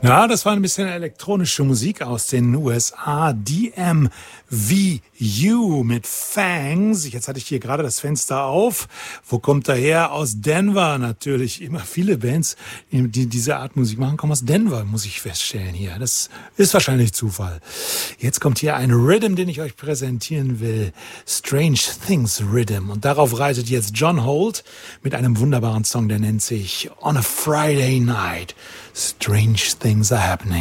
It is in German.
Ja, das war ein bisschen elektronische Musik aus den USA. DMVU mit Fangs. Jetzt hatte ich hier gerade das Fenster auf. Wo kommt er her? Aus Denver natürlich. Immer viele Bands, die diese Art Musik machen, kommen aus Denver, muss ich feststellen hier. Das ist wahrscheinlich Zufall. Jetzt kommt hier ein Rhythm, den ich euch präsentieren will. Strange Things Rhythm. Und darauf reitet jetzt John Holt mit einem wunderbaren Song, der nennt sich On a Friday Night. Strange things are happening.